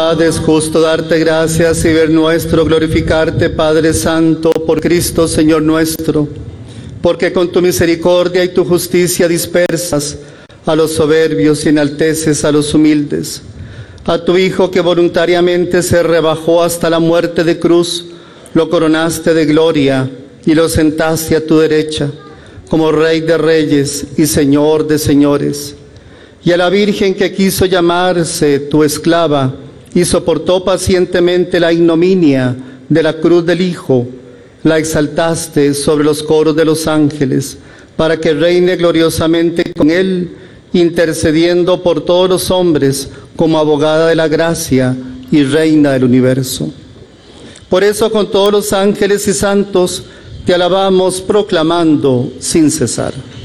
verdad es justo darte gracias y ver nuestro glorificarte, Padre Santo, por Cristo, Señor nuestro, porque con tu misericordia y tu justicia dispersas a los soberbios y enalteces a los humildes. A tu Hijo, que voluntariamente se rebajó hasta la muerte de cruz, lo coronaste de gloria y lo sentaste a tu derecha, como Rey de reyes y Señor de señores. Y a la Virgen, que quiso llamarse tu esclava y soportó pacientemente la ignominia de la cruz del Hijo, la exaltaste sobre los coros de los ángeles, para que reine gloriosamente con Él, intercediendo por todos los hombres como abogada de la gracia y reina del universo. Por eso, con todos los ángeles y santos, te alabamos proclamando sin cesar.